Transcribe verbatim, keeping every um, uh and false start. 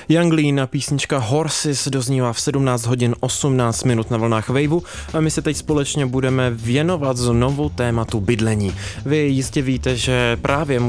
Young Lean a písnička Horses doznívá v sedmnáct hodin osmnáct minut na vlnách Waveu a my se teď společně budeme věnovat znovu tématu bydlení. Vy jistě víte, že právě